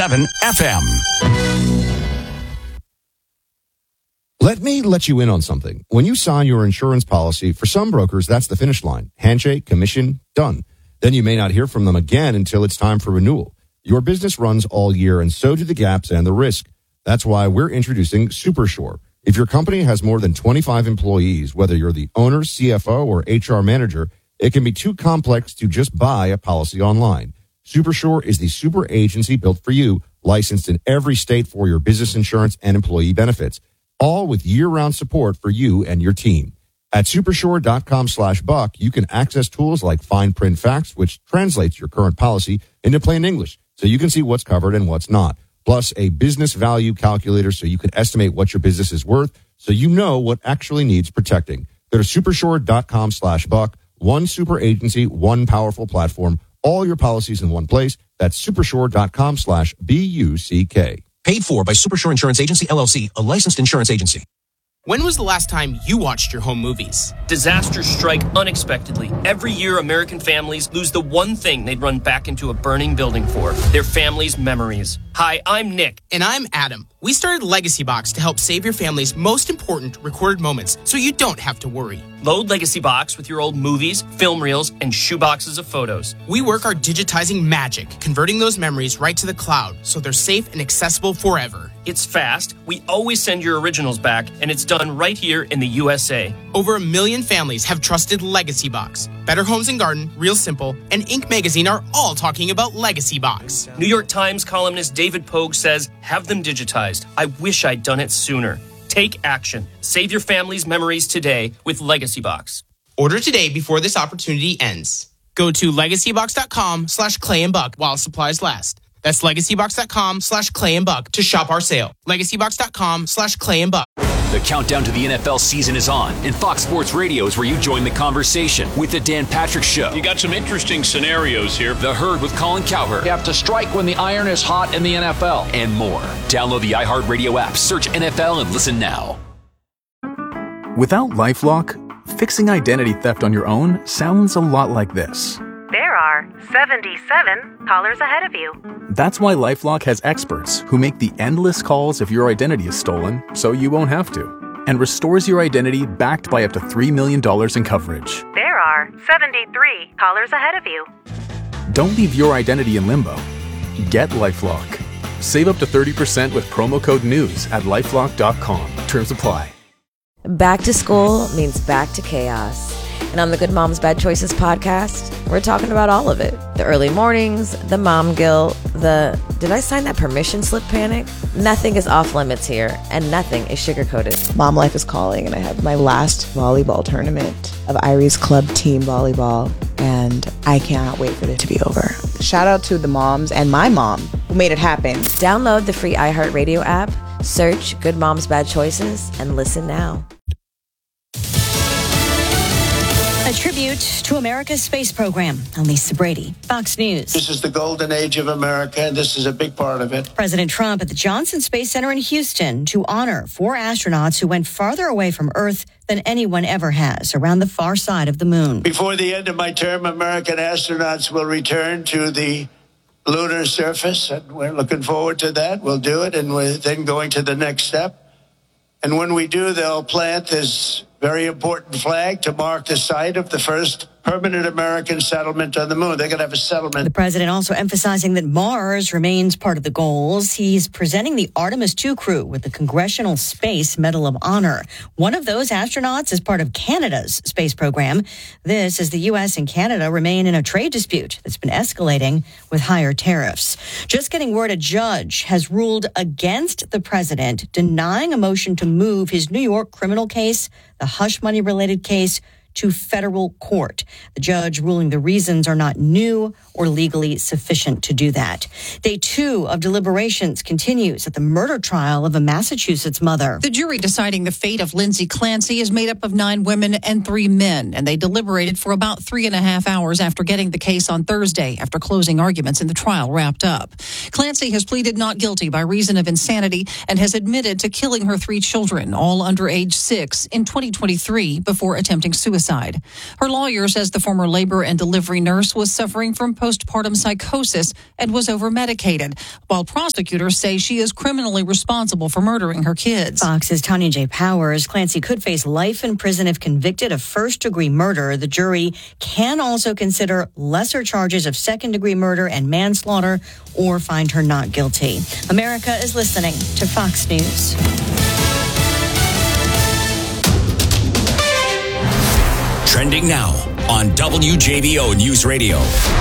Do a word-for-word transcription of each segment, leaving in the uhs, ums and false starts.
seven F M. Let me let you in on something. When you sign your insurance policy, for some brokers, that's the finish line. Handshake, commission, done. Then you may not hear from them again until it's time for renewal. Your business runs all year, and so do the gaps and the risk. That's why we're introducing SuperSure. If your company has more than twenty-five employees, whether you're the owner, C F O, or H R manager, it can be too complex to just buy a policy online. SuperSure is the super agency built for you, licensed in every state for your business insurance and employee benefits, all with year-round support for you and your team. At supersure.com slash buck, you can access tools like fine print facts, which translates your current policy into plain English, so you can see what's covered and what's not. Plus a business value calculator so you can estimate what your business is worth, so you know what actually needs protecting. Go to supersure.com slash buck. One super agency, one powerful platform, all your policies in one place. That's supersure.com slash B-U-C-K. Paid for by Supersure Insurance Agency, L L C, a licensed insurance agency. When was the last time you watched your home movies? Disasters strike unexpectedly. Every year, American families lose the one thing they'd run back into a burning building for, their family's memories. Hi, I'm Nick. And I'm Adam. We started Legacy Box to help save your family's most important recorded moments so you don't have to worry. Load Legacy Box with your old movies, film reels, and shoeboxes of photos. We work our digitizing magic, converting those memories right to the cloud so they're safe and accessible forever. It's fast, we always send your originals back, and it's done right here in the U S A. Over a million families have trusted Legacy Box. Better Homes and Garden, Real Simple, and Inc magazine are all talking about Legacy Box. New York Times columnist David Pogue says, have them digitized. I wish I'd done it sooner. Take action. Save your family's memories today with Legacy Box. Order today before this opportunity ends. Go to legacybox.com slash clay and buck while supplies last. That's legacybox.com slash clay and buck to shop our sale. Legacybox.com slash clay and buck. The countdown to the N F L season is on, and Fox Sports Radio is where you join the conversation with the Dan Patrick Show. You got some interesting scenarios here. The Herd with Colin Cowherd. You have to strike when the iron is hot in the N F L. And more. Download the iHeartRadio app, search N F L, and listen now. Without LifeLock, fixing identity theft on your own sounds a lot like this. There are seventy-seven callers ahead of you. That's why LifeLock has experts who make the endless calls if your identity is stolen so you won't have to, and restores your identity backed by up to three million dollars in coverage. There are seventy-three callers ahead of you. Don't leave your identity in limbo. Get LifeLock. Save up to thirty percent with promo code NEWS at lifelock dot com. Terms apply. Back to school means back to chaos. And on the Good Moms Bad Choices podcast, we're talking about all of it. The early mornings, the mom guilt, the did I sign that permission slip panic? Nothing is off limits here, and nothing is sugar-coated. Mom life is calling, and I have my last volleyball tournament of Irie's Club Team Volleyball, and I cannot wait for it to be over. Shout out to the moms and my mom who made it happen. Download the free iHeartRadio app, search Good Moms Bad Choices, and listen now. A tribute to America's space program. I'm Lisa Brady, Fox News. This is the golden age of America, and this is a big part of it. President Trump at the Johnson Space Center in Houston to honor four astronauts who went farther away from Earth than anyone ever has, around the far side of the moon. Before the end of my term, American astronauts will return to the lunar surface, and we're looking forward to that. We'll do it, and we're then going to the next step. And when we do, they'll plant this very important flag to mark the site of the first permanent American settlement on the moon. They're going to have a settlement. The president also emphasizing that Mars remains part of the goals. He's presenting the Artemis two crew with the Congressional Space Medal of Honor. One of those astronauts is part of Canada's space program. This as the U S and Canada remain in a trade dispute that's been escalating with higher tariffs. Just getting word, a judge has ruled against the president, denying a motion to move his New York criminal case, the hush money related case, to federal court. The judge ruling the reasons are not new or legally sufficient to do that. Day two of deliberations continues at the murder trial of a Massachusetts mother. The jury deciding the fate of Lindsay Clancy is made up of nine women and three men, and they deliberated for about three and a half hours after getting the case on Thursday, after closing arguments in the trial wrapped up. Clancy has pleaded not guilty by reason of insanity and has admitted to killing her three children, all under age six, in twenty twenty-three before attempting suicide. suicide. Her lawyer says the former labor and delivery nurse was suffering from postpartum psychosis and was over-medicated, while prosecutors say she is criminally responsible for murdering her kids. Fox's Tanya J. Powers. Clancy could face life in prison if convicted of first-degree murder. The jury can also consider lesser charges of second-degree murder and manslaughter or find her not guilty. America is listening to Fox News. Trending now on W J B O News Radio.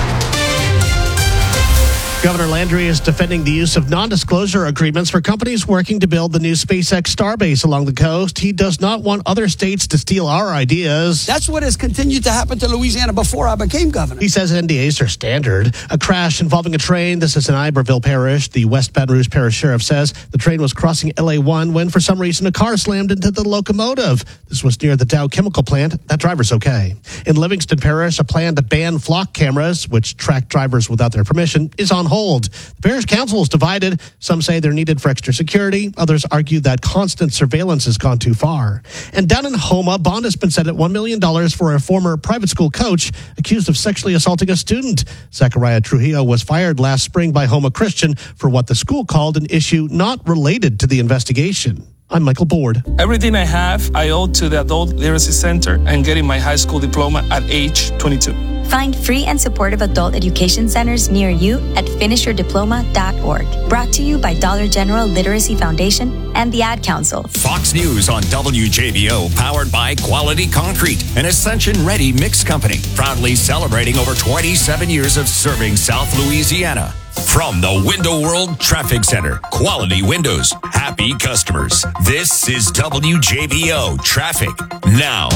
Governor Landry is defending the use of non-disclosure agreements for companies working to build the new SpaceX Starbase along the coast. He does not want other states to steal our ideas. That's what has continued to happen to Louisiana before I became governor. He says N D As are standard. A crash involving a train. This is in Iberville Parish. The West Baton Rouge Parish Sheriff says the train was crossing L A one when, for some reason, a car slammed into the locomotive. This was near the Dow Chemical Plant. That driver's okay. In Livingston Parish, a plan to ban flock cameras, which track drivers without their permission, is on hold. The parish council is divided. Some say they're needed for extra security. Others argue that constant surveillance has gone too far. And down in Houma, bond has been set at one million dollars for a former private school coach accused of sexually assaulting a student. Zachariah Trujillo was fired last spring by Houma Christian for what the school called an issue not related to the investigation. I'm Michael Board. Everything I have, I owe to the Adult Literacy Center and getting my high school diploma at age twenty-two. Find free and supportive adult education centers near you at finish your diploma dot org. Brought to you by Dollar General Literacy Foundation and the Ad Council. Fox News on W J B O, powered by Quality Concrete, an Ascension-ready mix company, proudly celebrating over twenty-seven years of serving South Louisiana. From the Window World Traffic Center, quality windows, happy customers. This is W J B O Traffic Now.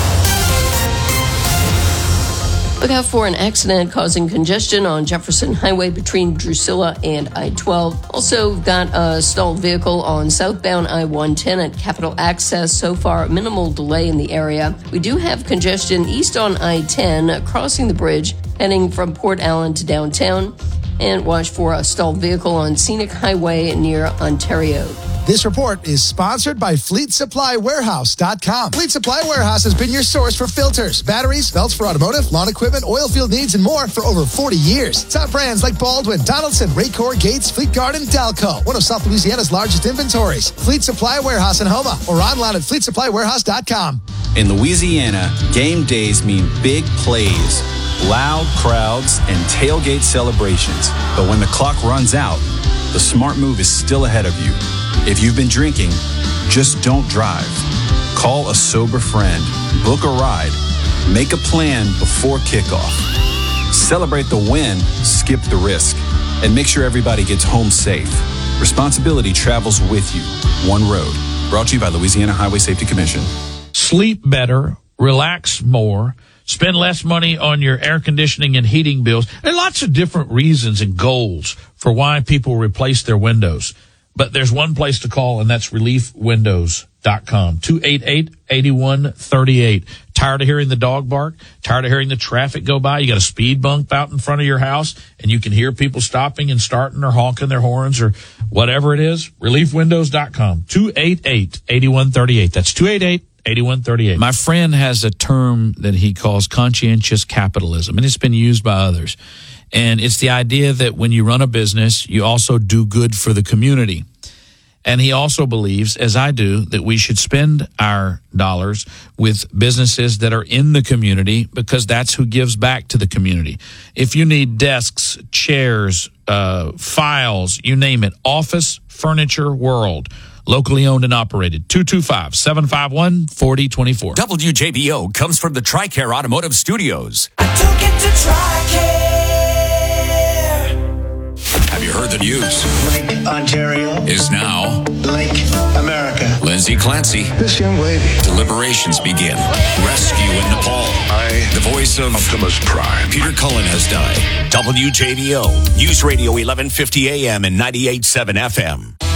Look out for an accident causing congestion on Jefferson Highway between Drusilla and I twelve. Also, we've got a stalled vehicle on southbound I one ten at Capitol Access. So far, minimal delay in the area. We do have congestion east on I ten, crossing the bridge, heading from Port Allen to downtown. And watch for a stalled vehicle on Scenic Highway near Ontario. This report is sponsored by Fleet Supply Warehouse dot com. Fleet Supply Warehouse has been your source for filters, batteries, belts for automotive, lawn equipment, oil field needs, and more for over forty years. Top brands like Baldwin, Donaldson, Raycor, Gates, Fleet Garden, Dalco. One of South Louisiana's largest inventories. Fleet Supply Warehouse in Houma or online at Fleet Supply Warehouse dot com. In Louisiana, game days mean big plays, loud crowds, and tailgate celebrations. But when the clock runs out, the smart move is still ahead of you. If you've been drinking, just don't drive. Call a sober friend, book a ride, make a plan before kickoff. Celebrate the win, skip the risk, and make sure everybody gets home safe. Responsibility travels with you. One road. Brought to you by Louisiana Highway Safety Commission. Sleep better, relax more, spend less money on your air conditioning and heating bills. There are lots of different reasons and goals for why people replace their windows. But there's one place to call, and that's relief windows dot com. two eight eight, eight one three eight. Tired of hearing the dog bark? Tired of hearing the traffic go by? You got a speed bump out in front of your house, and you can hear people stopping and starting or honking their horns or whatever it is? relief windows dot com. two eight eight, eight one three eight. That's two eight eight, eight one three eight. My friend has a term that he calls conscientious capitalism, and it's been used by others. And it's the idea that when you run a business, you also do good for the community. And he also believes, as I do, that we should spend our dollars with businesses that are in the community because that's who gives back to the community. If you need desks, chairs, uh, files, you name it, Office Furniture World, locally owned and operated, two two five, seven five one, four zero two four. W J B O comes from the TRICARE Automotive Studios. I took it to TRICARE. Have you heard the news? Lake Ontario is now Lake America. Lindsay Clancy. This young lady. Deliberations begin. Rescue in Nepal. I, the voice of Optimus Prime. Peter Cullen has died. W J B O News Radio eleven fifty A M and ninety-eight point seven F M.